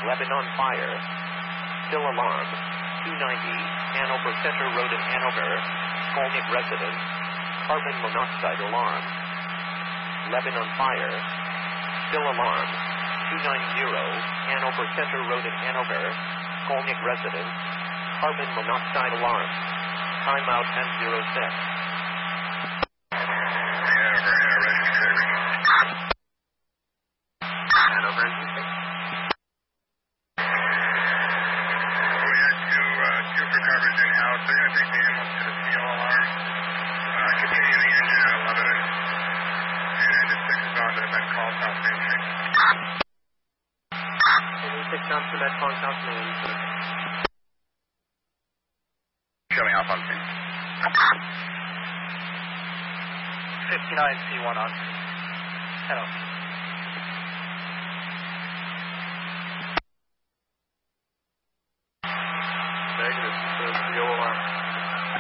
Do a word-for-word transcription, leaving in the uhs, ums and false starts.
Lebanon on fire. Still alarm. two ninety, Hanover Center Road in Hanover. Skolnick residence. Carbon monoxide alarm. Lebanon on fire. Still alarm. two ninety, Hanover Center Road in Hanover. Skolnick residence. Carbon monoxide alarm. Timeout M zero six. Hanover. We had two, uh, two for coverage in-house. They're going to take the ambulance to the steel alarm. Uh, continue the engine at eleven. And the six is on to the med call South Main Street. six down to med call South Main Street. Showing off on scene. fifty-nine C one on. Hello. Negative, this is the alarm.